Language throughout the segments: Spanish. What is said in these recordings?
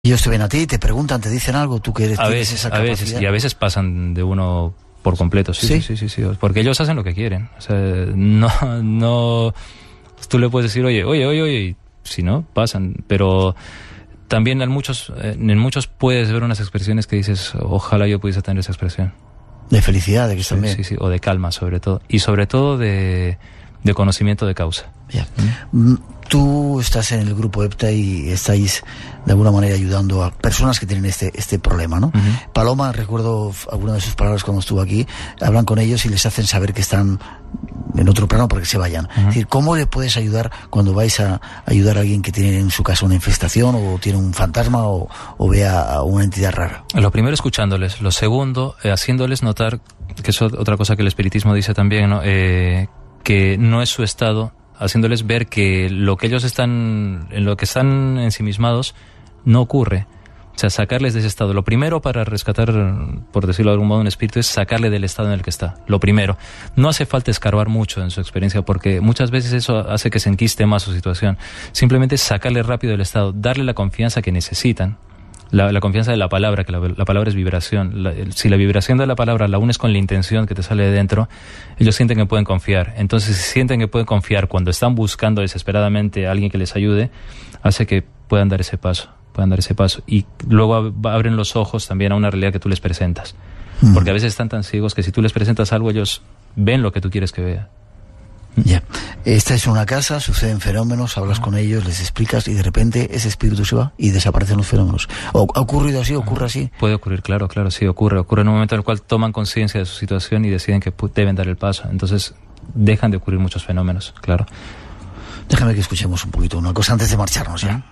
Ellos te ven a ti, te preguntan, te dicen algo, tú que eres, tienes esa capacidad. Y a veces pasan de uno por completo, sí, porque ellos hacen lo que quieren. O sea, no, tú le puedes decir, oye, y si no, pasan, pero también en muchos puedes ver unas expresiones que dices, ojalá yo pudiese tener esa expresión. De felicidad, de que también. Sí, o de calma sobre todo, y sobre todo de conocimiento de causa. Ya. Tú estás en el grupo EPTA y estáis de alguna manera ayudando a personas que tienen este problema, ¿no? Uh-huh. Paloma, recuerdo algunas de sus palabras cuando estuvo aquí, hablan con ellos y les hacen saber que están en otro plano para que se vayan. Uh-huh. Es decir, ¿cómo le puedes ayudar cuando vais a ayudar a alguien que tiene en su casa una infestación o tiene un fantasma o ve a una entidad rara? Lo primero, escuchándoles. Lo segundo, haciéndoles notar, que es otra cosa que el espiritismo dice también, ¿no? Que no es su estado, haciéndoles ver que en lo que están ensimismados no ocurre. O sea, sacarles de ese estado. Lo primero para rescatar, por decirlo de algún modo, un espíritu es sacarle del estado en el que está. Lo primero. No hace falta escarbar mucho en su experiencia porque muchas veces eso hace que se enquiste más su situación. Simplemente sacarle rápido del estado, darle la confianza que necesitan. La confianza de la palabra, que la palabra es vibración. Si la vibración de la palabra la unes con la intención que te sale de dentro, ellos sienten que pueden confiar. Entonces, si sienten que pueden confiar cuando están buscando desesperadamente a alguien que les ayude, hace que puedan dar ese paso. Y luego abren los ojos también a una realidad que tú les presentas. Porque a veces están tan ciegos que si tú les presentas algo, ellos ven lo que tú quieres que vean. Ya. Esta es una casa, suceden fenómenos, hablas con ellos, les explicas y de repente ese espíritu se va y desaparecen los fenómenos. ¿Ha ocurrido así? ¿Ocurre así? Puede ocurrir, claro, sí, ocurre en un momento en el cual toman conciencia de su situación y deciden que deben dar el paso. Entonces dejan de ocurrir muchos fenómenos, claro. Déjame que escuchemos un poquito una cosa antes de marcharnos, ¿ya?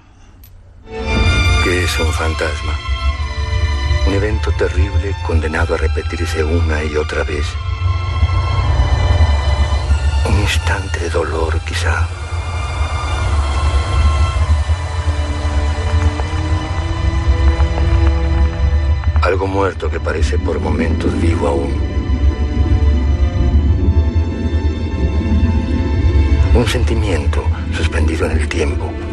¿Qué es un fantasma? Un evento terrible condenado a repetirse una y otra vez. Un instante de dolor, quizá. Algo muerto que parece por momentos vivo aún. Un sentimiento suspendido en el tiempo.